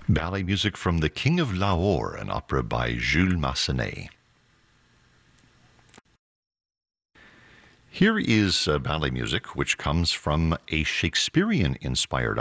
Ballet music from The King of Lahore, an opera by Jules Massenet. Here is ballet music which comes from a Shakespearean-inspired